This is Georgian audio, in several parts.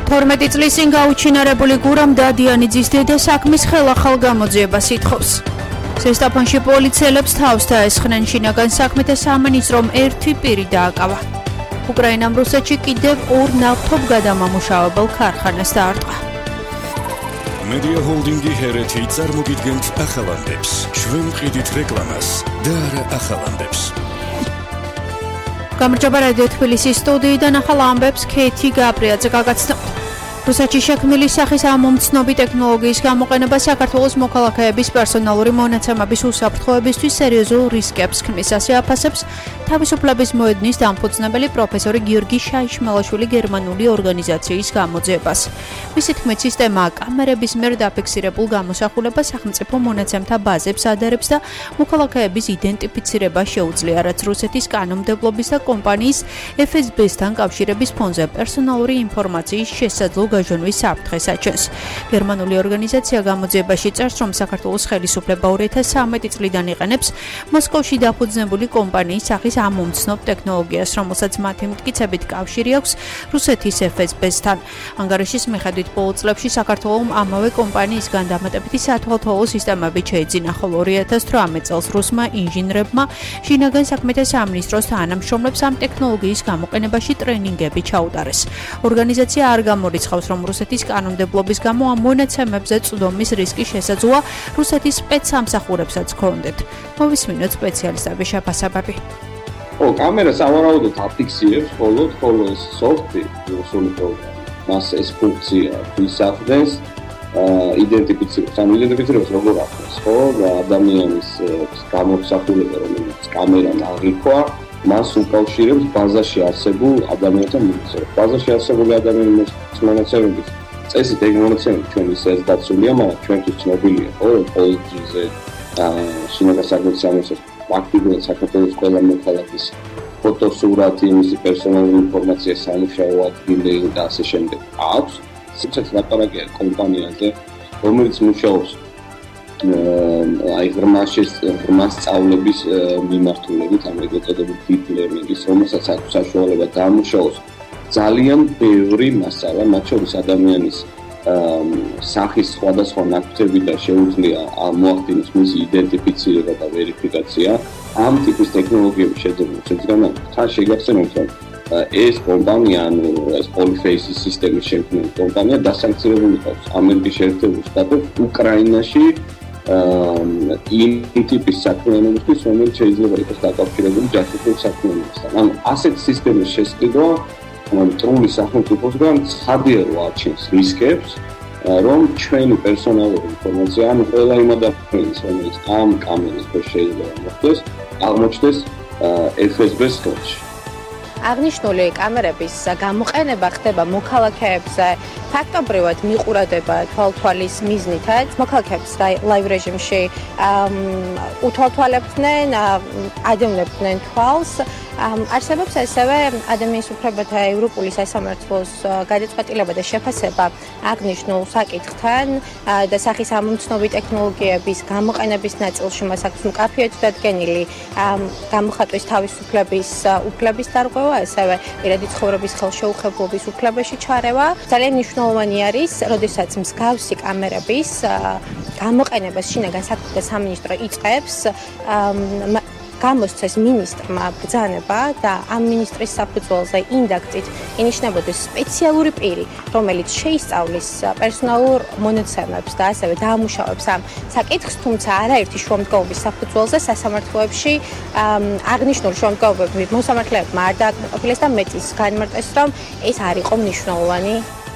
12 წლის წინ გაუჩინარებული გურამ დადიანიძის დედა საქმის ხელახალ გამოძიებას ითხოვს. ზესტაფონში პოლიციელებს თავს დაესხნენ შინაგან საქმეთა სამინისტრომ ერთი პირი დააკავა. უკრაინამ რუსეთში კიდევ ორ ნავთობ გადამამუშავებელ ქარხანას დაარტყა. Media Holding-ი ჰერეთი წარმოგიდგენთ ახალანდებს. ჩვენ ვყიდით რეკლამას და არა ახალანდებს. გამარჯობა რადიო თბილისის სტუდიიდან ახალ ამბებს ქეთი გაბრიაძე გაგაცნობთ. რუსეთში შექმნილი სახის ამომცნობი ტექნოლოგიის გამოყენება საქართველოს მოქალაქეების პერსონალური მონაცემების უსაფრთხოებისთვის სერიოზულ რისკებს ქმნის, ასე აფასებს თავისუფლების მოედნის დამფუძნებელი პროფესორი გიორგი შაიშმელაშვილი გერმანული ორგანიზაციის გამოძიებას. მისი თქმით, სისტემა კამერების მიერ დაფიქსირებულ გამოსახულებას სახელმწიფო მონაცემთა ბაზებს ადარებს და მოქალაქეების იდენტიფიცირება შეუძლია, რაც რუსეთის კანონმდებლობის და კომპანიის FSB-სთან კავშირების ფონზე პერსონალური ინფორმაციის შესაძლო გაჟონვის საფრთხეს აჩენს. გერმანული ორგანიზაცია გამოძიებაში წერს, რომ საქართველოს ხელისუფლება 2013 წლიდან იყენებს მოსკოვში დაფუძნებული კომპანიის სახის ამომცნობ ტექნოლოგიას, რომელსაც მათი მტკიცებით კავშირი აქვს რუსეთის FSB-სთან. ანგარიშის მიხედვით ბოლო წლებში საქართველოს ამავე კომპანიისგან დამატებითი სათვალთვალო სისტემები შეიძინა, ხოლო 2018 წელს რუსმა ინჟინრებმა შინაგან საქმეთა სამინისტროს თანამშრომლებს ამ ტექნოლოგიის გამოყენებაში ტრენინგები ჩაუტარეს. ორგანიზაცია არ გამორიცხავს, რომ რუსეთის კანონმდებლობის გამო ამ მონაცემებზე წვდომის რისკი შესაძლოა რუსეთის სპეცსამსახურებსაც ჰქონდეთ. მოვისმინოთ სპეციალისტების შეფასებები. კამერა სავარაუდოდ აფიქსირებს ხოლო ეს სოფტი რუსული პროგრამა მას ეს ფუნქცია ისახდენს იდენტიფიცირებს როგორ ახდენს ხო ადამიანის გამოსახულება რომელიც კამერამ აღიქვა მას უკავშირებს ბაზაში არსებულ ადამიანთან მონაცემებს. ბაზაში არსებული ადამიანის მონაცემების წესით ეგ მონაცემები ჩვენ ისეც დაცულია, მაგრამ ჩვენთვის ცნობილია ხო რომ პოლიციაზე შინაგან საქმეთა სამინისტროს აქტიურად საქართველოს ყველა მოქალაქის ფოტოსურათი, მისი პერსონალური ინფორმაცია, სამუშაო ადგილი და ასე შემდეგ აქვს. სიჩქარე ლაპარაკია კომპანიაზე, რომელიც მუშაობს ღრმა სწავლების მიმართულებით, ამერიკელ წოდებული deep learning-ის, რომელსაც აქვს საშუალება დაამუშავოს ძალიან ბევრი მასალა, მათ შორის ადამიანის სახის სხვადასხვა ნაკვთები და შეუძლია მოახდინოს მისი იდენტიფიცირება და ვერიფიკაცია. ამ ტიპის ტექნოლოგიების შეძენა თან შეგახსენებთ, რომ ეს კომპანია, ეს პოლიფეისის სისტემის შემქმნელი კომპანია დასანქცირებული ყავს ამერიკის შეერთებულ შტატებში, უკრაინაში იმ ტიპის საქმიანობისთვის, რომელიც შეიძლება იყოს დაკავშირებული ჯაშუშობრივ საქმიანობასთან. ანუ ასეთ სისტემის შესყიდვა მტრული სახელმწიფოსგან ცხადია რომ აჩენს რისკებს, რომ ჩვენი პერსონალური ინფორმაცია, ანუ ყველა იმ ადამიანის, რომელიც ამ კამერის ქვეშ შეიძლება მოხდეს, აღმოჩნდეს FSB-ს ხელში. აღნიშნული კამერების გამოყენება ხდება მოქალაქეებზე ფაქტობრივად მიყურებდება თვალთვალის მიზნითაც. მოქალაქეებს ლაივ რეჟიმში უთვალთვალებდნენ, ადევნებდნენ თვალს. არსებობს ასევე ადამიანის უფლებათა ევროპული სასამართლოს გადაწყვეტილება და შეფასება აღნიშნულ საკითხთან და სახის ამომცნობი ტექნოლოგიების გამოყენების ნაწილში მას აქვს მკაფიოდ დადგენილი გამოხატვის თავისუფლების უფლების დარღვევა, ასევე პირადი ცხოვრების ხელშეუხებლობის უფლებაში ჩარევა. ძალიან მნიშვნელოვანი არის, როდესაც მსგავსი კამერების გამოყენებას შინაგან საქმეთა სამინისტრო იწყებს, გამოსცეს მინისტრმა ბრძანება და ამ მინისტრის საფუძველზე ინდაქცით ინიშნებოდეს სპეციალური პირი, რომელიც შეისწავლის პერსონალურ მონაცემებს და ასევე დაამუშავებს ამ საკითხს, თუმცა არაერთი შუამდგომობის საფუძველზე სასამართლოებში აღნიშნული შუამდგომობები მოსამართლეებმა არ დააკმაყოფილეს და მეტის განმარტეს, რომ ეს არ იყო მნიშვნელოვანი.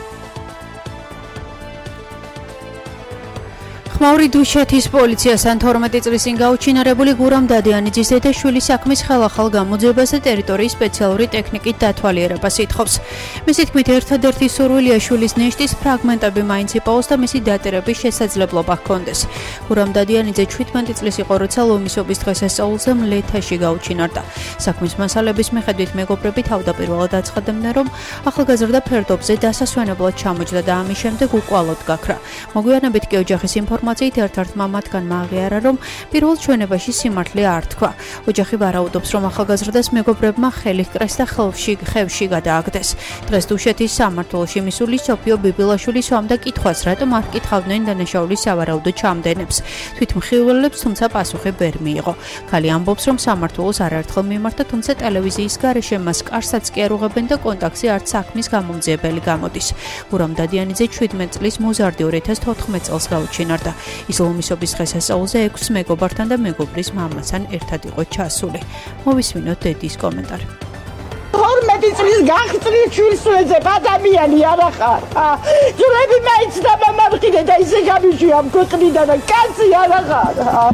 ხმაური დუშეთის პოლიციასთან 12 წლის წინ გაუჩინარებული გურამ დადიანიძის დედაშვილის საქმის ხელახალ გამოძიებას და ტერიტორიის სპეციალური ტექნიკით დათვალიერებას ითხოვს. მისი თქმით, ერთადერთი სურვილია შვილის ნიშნის ფრაგმენტები მაინც იპოვოს და მისი დატირების შესაძლებლობა ჰქონდეს. გურამ დადიანიძე 17 წლის იყო, როცა ლომისობის დღესასწაულზე მლეთაში გაუჩინარდა. საქმის მასალების მიხედვით მეგობრები თავდაპირველად აცხადებდნენ, რომ ახალგაზრდა ფერდობზე დასასვენებლად ჩამოჯდა და ამის შემდეგ უკვალოდ გაქრა. მოგვიანებით კი ოჯახის ინფორმაციით ინფორმაციით ერთ-ერთმა მათგანმა აღიარა, რომ პირველ ჩვენებაში სიმართლე არ თქვა. ოჯახი ვარაუდობს, რომ ახალგაზრდას მეგობრებმა ხელი ჰკრეს და ხევში გადააგდეს. დღეს დუშეთის სამმართველოში მისული სოფიო ბიბილაშვილი სვამდა კითხვას, რატომ არ კითხავდნენ დანაშაულის სავარაუდო ჩამდენებს. თვითმხილველებს თუმცა პასუხი ვერ მიიღო. ქალი ამბობს, რომ სამმართველოს არაერთხელ მიმართა, თუმცა ტელევიზიის გარეშე მას კარსაც კი არ უღებენ და კონტაქტზე არც საქმის გამომძიებელი გამოდის. გურამ დადიანიძე 17 წლის მოზარდი 2014 წელს გაუჩინარდა. ის ლომისობის დღესასწაულზე 6 მეგობართან და მეგობრის მამასთან ერთად იყო ჩასული. მოვისმინოთ დედის კომენტარი. 12 წლის გაღწრილი შვილს ვეძებ, ადამიანი არა ხარ. ძულები მაინც დამამარხინე და ისე გამიშვი ამ ქვეყნიდან და კაცი არა ხარ.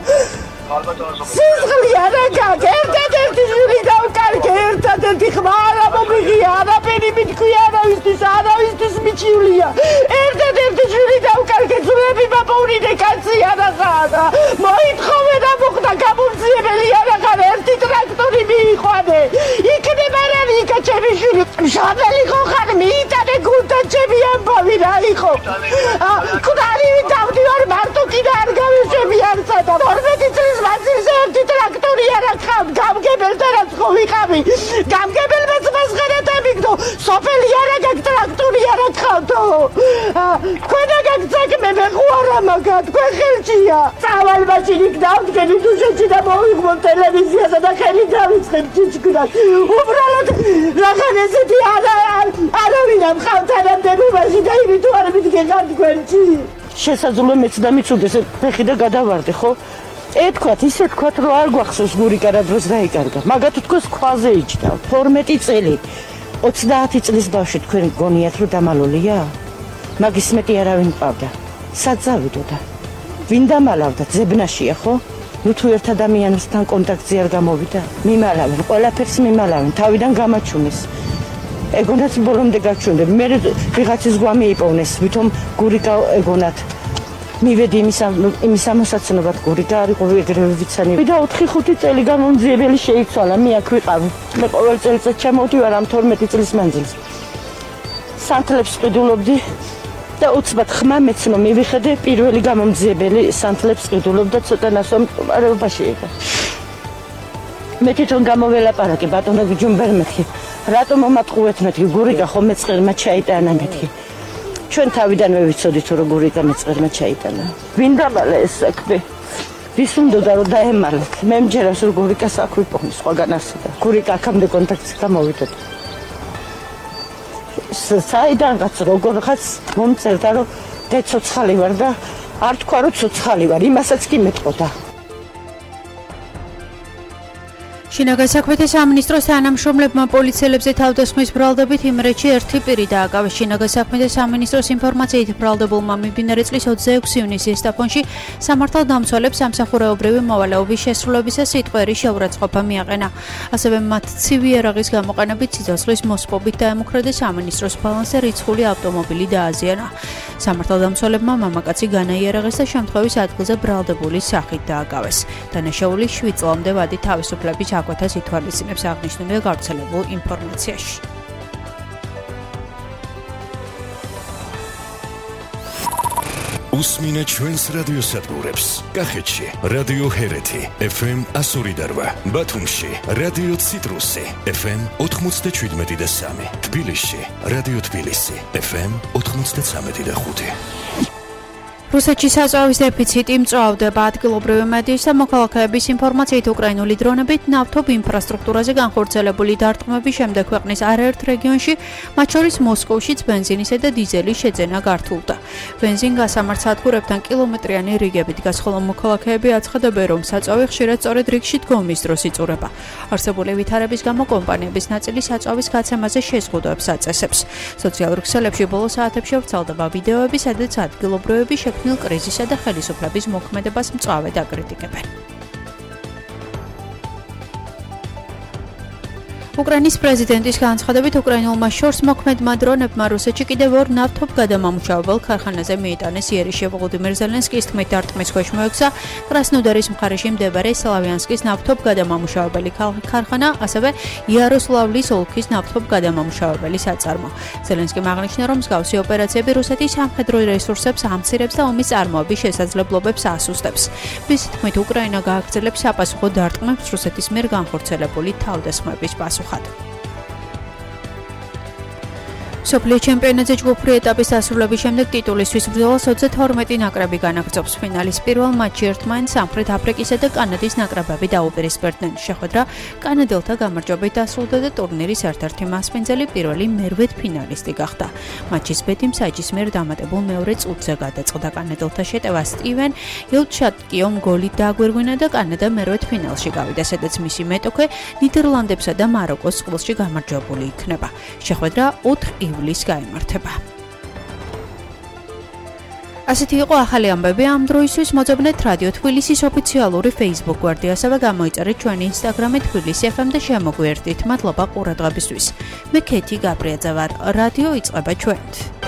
სიზღლი არა გაქვს, ერთადერთი შვილი დავკარგე, ერთადერთი ხმა არა მომიღია, არაფერი მითქვი არავისთვის მიჩივლია. ერთადერთი შვილი დავკარგე, ძულები მაპოვნინე, კაცი არა ხარ. მოითხოვე და მოხდა გამომძიებელი არა ხარ, ერთი ტრაქტორი მიიყვანე. იქნება რა იქა ჩემი შვილი. მშობელი ხო ხარ, მიიტანე გულთან ჩემი ამბავი რა იყო. კუდარივი დავდივარ მარტო კიდე არ გავიშვები არცადა. 12 წლის მანძილზე ერთი ტრაქტორი არ აქვს, გამგებელთანაც ხო ვიყავი. გამგებელმაც მასღარა დამიგდო. სოფელი არა გაქვს, ტრაქტორი არ აქვს. თქვენა გაქვს საქმე, მე ხო არა მაგა, თქვენ ხელშია. წავალ მაშინ იქ დავდგენი დუშეთში და მოვიღო ტელევიზიაზე და ხელი დავიწყებ ჭიჭკრად. უბრალოდ რაღაც ესეთი არავინ ამ ხალხთანამდებობაში და იმით თუ არ მიდგენთ თქვენში. შესაძლოა მეც და მიცუდეს ფეხი და გადავარდე, ხო? ეთქვათ, ისე თქვათ, რომ არ გვახსოვს გურიკა რა დროს დაიკარგა. მაგათ თქვენს ქვაზე იჯდავთ. 12 წელი. 30 წლის ბავშვი თქვენ გონიათ რომ დამალულია? მაგის მეტი არავინ ყავდა. საძავიდო და ვინ დამალავდა? ძებნაშია, ხო? ნუ თუ ერთ ადამიანთან კონტაქტზე არ გამოვიდა, მიმალავენ, ყველაფერს მიმალავენ, თავიდან გამაჩუნეს. ეგონაც ბოლომდე გაჩვენდა. მე ვიღაცის გვამი იპოვნეს, ვითომ გურიკა ეგონათ. მივედი იმის ამოსაცნობად გურიკა არ იყო ეგრევე ვიცანი. და 4-5 წელი გამომძიებელი შეიცვალა, მე აქ ვიყავი. მე ყოველ წელიწად ჩამოვდივარ ამ 12 წლის მანძილზე. სანთლებს ყიდულობდი და უცბად ხმა მეცნო მივიხედე, პირველი გამომძიებელი სანთლებს ყიდულობდა, ცოტა ნასვამ მდგომარეობაში იყო. მე თვითონ გამოველაპარაკე ბატონო გიჯუმბერ მეთქი. რატომ მომატყუეთ მეთქი, გურიკა ხომ მეწყერმა ჩაიტანა მეთქი. ჩვენ თავიდანვე ვიცოდით რომ გურიკა მეწყერმა ჩაიტანა. ვინ დამალა ეს საქმე? ვის უნდა რომ დაემალეთ? მე მჯერავს რომ გურიკას აქ ვიპოვნის სხვაგან არსება. გურიკა აქამდე კონტაქტში გამოვიდა. საიდანღაც როგორღაც მომწერდა რომ დეცოცხალი ვარ და არ თქვა რომ ცოცხალი ვარ, იმასაც კი მეტყოდა. შინაგან საქმეთა სამინისტროს თანამშრომლებმა პოლიციელებზე თავდასხმის ბრალდებით იმერეთში ერთი პირი დააკავეს. შინაგან საქმეთა სამინისტროს ინფორმაციით ბრალდებულმა მიმდინარე წლის 26 ივნისის სტაფონში სამართალდამცველებს სამსახურეობრივი მოვალეობის შესრულებისას სიტყვიერი შეურაცხყოფა მიაყენა. ასევე მათ ცივი იარაღის გამოყენებით სიცოცხლის მოსპობით დაემუქრა სამინისტროს ბალანსზე რიცხული ავტომობილი დააზიანა. სამართალდამცველებმა მამაკაცი განაიარაღეს და შემთხვევის ადგილზე ბრალდებულის სახით დააკავეს. დანაშაული 7 წლამდე ვადი თავისუფლების აკვეთას ითვალისწინებს აღნიშნულია გავრცელებულ ინფორმაციაში. უსმინეთ ჩვენს რადიოსადგურებს. კახეთში რადიო ჰერეთი FM 102.8, ბათუმში რადიო ციტრუსი FM 97.3, თბილისში რადიო თბილისი FM 93.5. რუსეთში საწვავის დეფიციტი მწვავდება. ადგილობრივი მედიის და მოქალაქეების ინფორმაციით უკრაინული დრონებით ნავთობ ინფრასტრუქტურაზე განხორციელებული დარტყმების შემდეგ ქვეყნის არაერთ რეგიონში, მათ შორის მოსკოვშიც ბენზინისა და დიზელის შეძენა გართულდა. ბენზინ გასამართ სადგურებთან კილომეტრიანი რიგებით დგას, ხოლო მოქალაქეები აცხადებენ, რომ საწვავი ხშირად სწორედ რიგში დგომის დროს იწურება. არსებული ვითარების გამო კომპანიების ნაწილი საწვავის გაცემაზე შეზღუდვებს აწესებს. სოციალურ ქსელებში ბოლო საათებში ვრცელდება ვიდეოები, სადაც ადგილობრივები კრიზისა და ხელისუფლების მოქმედებას მწვავედ აკრიტიკებენ. უკრაინის პრეზიდენტის განცხადებით უკრაინულმა შორს მოქმედმა დრონებმა რუსეთში კიდევ ორ ნავთობ გადამამუშავებელ ქარხანაზე მიიტანეს იერიშე ვოლოდიმირ ზელენსკის თქმით დარტყმის ქვეშ მოექცა კრასნოდარის მხარეში მდებარე სლავიანსკის ნავთობ გადამამუშავებელი ქარხანა, ასევე იაროსლავლის ოლქის ნავთობ გადამამუშავებელი საწარმო. ზელენსკიმ აღნიშნა, რომ მსგავსი ოპერაციები რუსეთის სამხედრო რესურსებს ამცირებს და ომის წარმოების შესაძლებლობებს ასუსტებს. მისი თქმით, უკრაინა გააგრძელებს საპასუხო დარტყმებს რუსეთის მიერ განხორციელებული თავდასხმების პასუხად. მსოფლიო ჩემპიონატზე ჯგუფური ეტაპის დასრულების შემდეგ ტიტულისთვის ბრძოლას 22 ნაკრები განაგრძობს. ფინალის პირველ მატჩში ერთმანეთს სამხრეთ აფრიკისა და კანადის ნაკრებები დაუპირისპირდნენ. შეხვედრა კანადელთა გამარჯვებით დასრულდა და ტურნირის ერთ-ერთი მასპინძელი პირველი მერვედ ფინალისტი გახდა. მატჩის ბედი მსაჯის მიერ დამატებულ მეორე წუთზე გადაწყდა. კანადელთა შეტევა სტივენ ილჩატკიომ გოლით დააგვირგვინა და კანადა მერვედ ფინალში გავიდა, სადაც მისი მეტოქე ნიდერლანდებსა და მაროკოს წყვილში გამარჯვებული იქნება. შეხვედრა 4 ივლისს გაიმართება. ასეთი იყო ახალი ამბები ამ დროისთვის. მოძებნეთ რადიო თბილისის ოფიციალური Facebook გვერდი, ასევე გამოიწერეთ ჩვენი Instagram თბილისი FM და შემოგვიერთდით. მადლობა ყურადღებისთვის. მე ქეთი გაბრიაძე ვარ. რადიო იწყება ჩვენით.